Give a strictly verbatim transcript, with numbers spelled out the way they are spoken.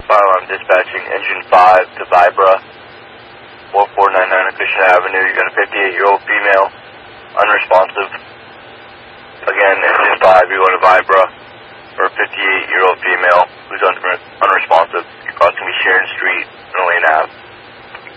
Fire alarm dispatching engine five to Vibra, four four nine nine Acushnet Avenue. You got a fifty-eight-year-old female, unresponsive. Again, engine five, you want a Vibra for a fifty-eight-year-old female.